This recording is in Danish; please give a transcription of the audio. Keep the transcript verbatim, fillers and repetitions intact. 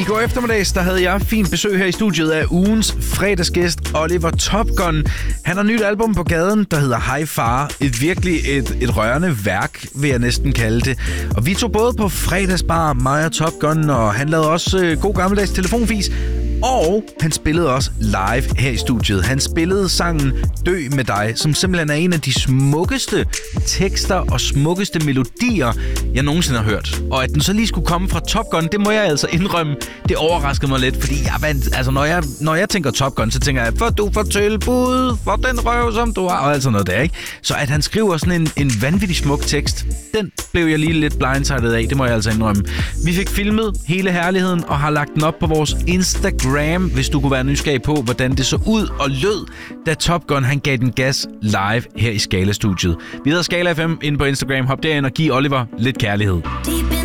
I går eftermiddags, der havde jeg fint besøg her i studiet af ugens fredagsgæst, Oliver Top Gun. Han har nyt album på gaden, der hedder High Far. Et virkelig et, et rørende værk, vil jeg næsten kalde det. Og vi tog både på fredagsbar, mig og Top Gun, og han lavede også øh, god gammeldags telefonfis. Og han spillede også live her i studiet. Han spillede sangen Dø med dig, som simpelthen er en af de smukkeste tekster og smukkeste melodier, jeg nogensinde har hørt. Og at den så lige skulle komme fra Top Gun, det må jeg altså indrømme, det overraskede mig lidt. Fordi jeg vandt, altså når jeg, når jeg tænker Top Gun, så tænker jeg, for du får tilbud, for den røv, som du har, og alt sådan noget der, ikke? Så at han skriver sådan en, en vanvittig smuk tekst, den blev jeg lige lidt blindsided af, det må jeg altså indrømme. Vi fik filmet hele herligheden og har lagt den op på vores Instagram, hvis du kunne være nysgerrig på, hvordan det så ud og lød, da Top Gun han gav den gas live her i Skala-studiet. Vi hedder Skala F M inde på Instagram. Hop derind og giv Oliver lidt kærlighed.